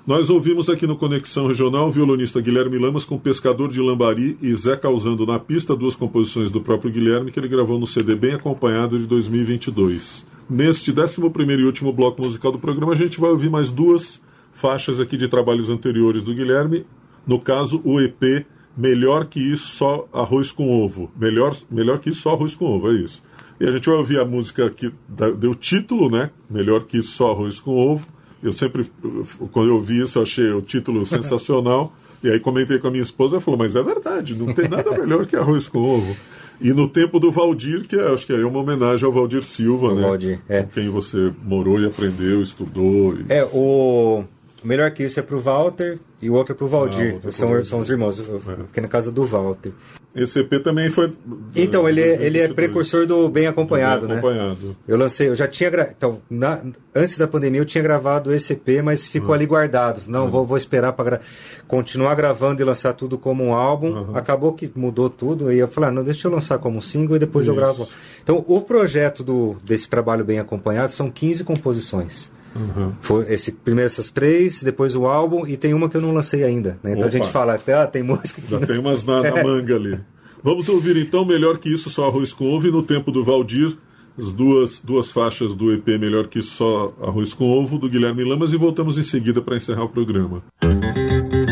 Nós ouvimos aqui no Conexão Regional o violonista Guilherme Lamas com Pescador de Lambari e Zé Causando na Pista, 2 composições do próprio Guilherme que ele gravou no CD Bem Acompanhado de 2022. Neste 11º e último bloco musical do programa, a gente vai ouvir mais 2 faixas aqui de trabalhos anteriores do Guilherme, no caso o EP Melhor Que Isso Só Arroz com Ovo. Melhor que isso só arroz com ovo, é isso. E a gente vai ouvir a música que deu título, né? Melhor Que Isso Só Arroz com Ovo. Eu sempre, quando eu ouvi isso, eu achei o título sensacional. E aí comentei com a minha esposa, ela falou, mas é verdade, não tem nada melhor que arroz com ovo. E no tempo do Valdir, que acho que é uma homenagem ao Valdir Silva, né? Valdir, com quem você morou e aprendeu, estudou. O Melhor Que Isso é pro Walter e o outro é pro Valdir. São os irmãos. Eu fiquei na casa do Walter. Esse EP também foi... Então, ele é precursor do Bem Acompanhado, né? Eu já tinha... Então, antes da pandemia eu tinha gravado esse EP, mas ficou ali guardado. Não, vou esperar para continuar gravando e lançar tudo como um álbum. Acabou que mudou tudo, e eu falei, não, deixa eu lançar como single e depois eu gravo. Então, o projeto desse trabalho Bem Acompanhado são 15 composições. Foi primeiro essas 3, depois o álbum, e tem uma que eu não lancei ainda, né? Então a gente fala até, tem música já tem umas na manga ali. Vamos ouvir então Melhor Que Isso Só Arroz com Ovo, e no tempo do Valdir as duas faixas do EP Melhor Que Isso Só Arroz com Ovo, do Guilherme Lamas, e voltamos em seguida para encerrar o programa.